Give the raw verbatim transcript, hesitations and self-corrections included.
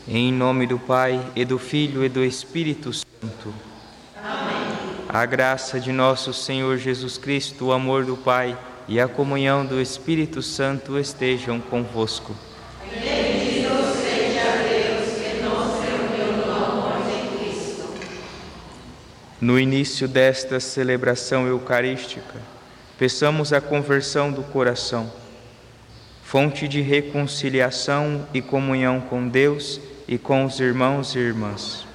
Em nome do Pai, e do Filho, e do Espírito Santo. Amém. A graça de nosso Senhor Jesus Cristo, o amor do Pai e a comunhão do Espírito Santo estejam convosco. Bendito seja Deus que nos reuniu no amor de Cristo. No início desta celebração eucarística, peçamos a conversão do coração, fonte de reconciliação e comunhão com Deus e com os irmãos e irmãs.